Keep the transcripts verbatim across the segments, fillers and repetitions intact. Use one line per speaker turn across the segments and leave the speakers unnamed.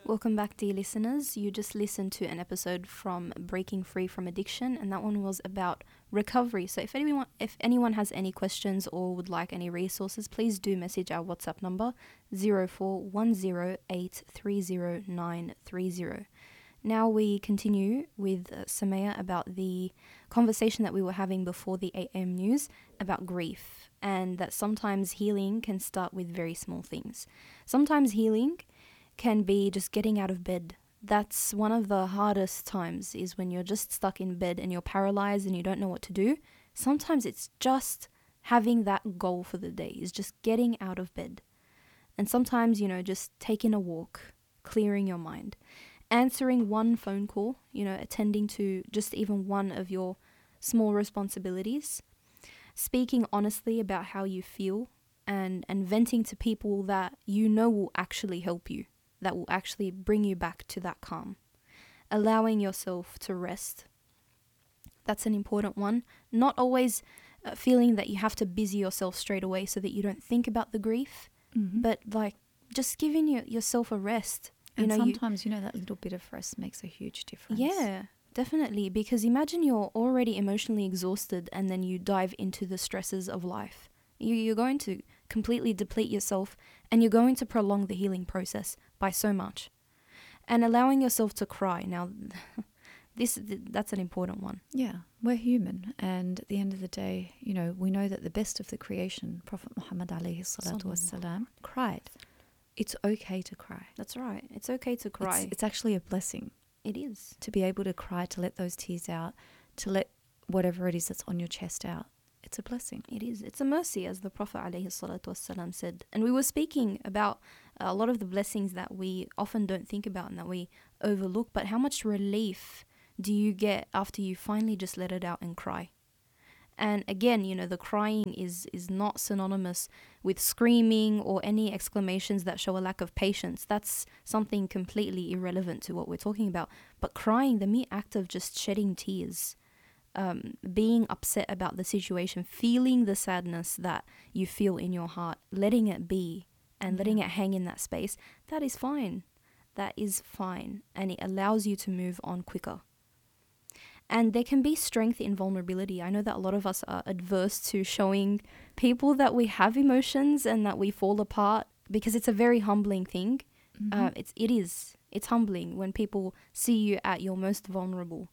Welcome back, dear listeners. You just listened to an episode from Breaking Free from Addiction, and that one was about recovery. So if anyone if anyone has any questions or would like any resources, please do message our WhatsApp number zero four one zero eight three zero nine three zero. Now we continue with uh, Samaya about the conversation that we were having before the eight a.m. news about grief, and that sometimes healing can start with very small things. Sometimes healing can be just getting out of bed. That's one of the hardest times, is when you're just stuck in bed and you're paralyzed and you don't know what to do. Sometimes it's just having that goal for the day, is just getting out of bed. And sometimes, you know, just taking a walk, clearing your mind, answering one phone call, you know, attending to just even one of your small responsibilities, speaking honestly about how you feel, and, and venting to people that you know will actually help you, that will actually bring you back to that calm. Allowing yourself to rest. That's an important one. Not always uh, feeling that you have to busy yourself straight away so that you don't think about the grief,
Mm-hmm.
but like just giving you, yourself a rest. You
And
know,
sometimes, you, you know, that little bit of rest makes a huge difference.
Yeah, definitely. Because imagine you're already emotionally exhausted and then you dive into the stresses of life. You, you're going to completely deplete yourself, and you're going to prolong the healing process by so much. And allowing yourself to cry. Now, this that's an important one.
Yeah, we're human. And at the end of the day, you know, we know that the best of the creation, Prophet Muhammad alayhi salatu wassalam, cried. It's okay to cry.
That's right. It's okay to cry.
It's, it's actually a blessing.
It is.
To be able to cry, to let those tears out, to let whatever it is that's on your chest out. It's a blessing.
It is. It's a mercy, as the Prophet ﷺ said. And we were speaking about a lot of the blessings that we often don't think about and that we overlook, but how much relief do you get after you finally just let it out and cry? And again, you know, the crying is, is not synonymous with screaming or any exclamations that show a lack of patience. That's something completely irrelevant to what we're talking about. But crying, the mere act of just shedding tears, Um, being upset about the situation, feeling the sadness that you feel in your heart, letting it be and
Yeah.
letting it hang in that space, that is fine. That is fine. And it allows you to move on quicker. And there can be strength in vulnerability. I know that a lot of us are adverse to showing people that we have emotions and that we fall apart, because it's a very humbling thing.
Mm-hmm.
Uh, it's, it is. It's humbling when people see you at your most vulnerable.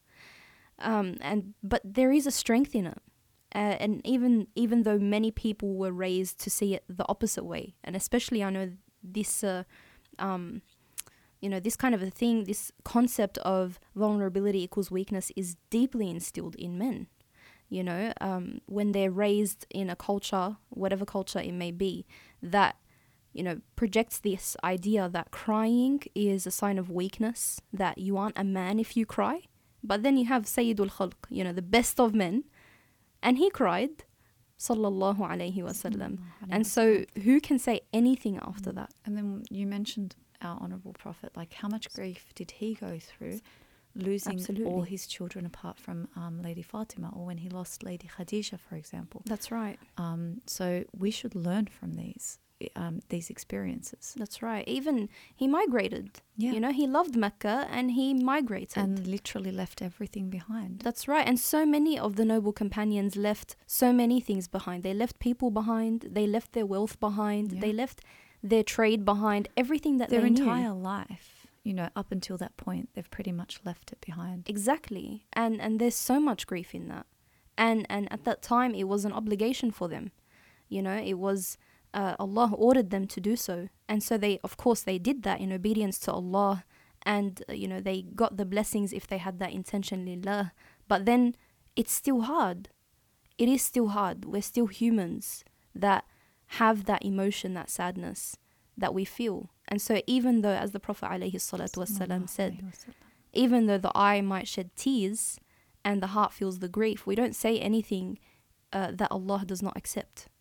Um, and but there is a strength in it, uh, and even even though many people were raised to see it the opposite way, and especially I know this, uh, um, you know, this kind of a thing, this concept of vulnerability equals weakness is deeply instilled in men. You know, um, when they're raised in a culture, whatever culture it may be, that, you know, projects this idea that crying is a sign of weakness, that you aren't a man if you cry. But then you have Sayyidul Khalq, you know, the best of men, and he cried, sallallahu alayhi wasallam. And so who can say anything after that?
And then you mentioned our honourable Prophet, like how much grief did he go through losing
Absolutely.
all his children apart from um, Lady Fatima, or when he lost Lady Khadija, for example.
That's right.
Um, so we should learn from these um, these experiences.
That's right. Even he migrated.
Yeah.
You know, he loved Mecca and he migrated.
And literally left everything behind.
That's right. And so many of the noble companions left so many things behind. They left people behind. They left their wealth behind.
Yeah.
They left their trade behind. Everything that
Their
they knew.
entire life, you know, up until that point, they've pretty much left it behind.
Exactly. And and there's so much grief in that. And and at that time, it was an obligation for them. You know, it was... Uh, Allah ordered them to do so, and so they, of course, they did that in obedience to Allah, and uh, you know, they got the blessings if they had that intention lillah. But then it's still hard. It is still hard. We're still humans that have that emotion, that sadness that we feel. And so even though, as the Prophet alayhi salatu wasalam said, even though the eye might shed tears and the heart feels the grief, we don't say anything uh, that Allah does not accept.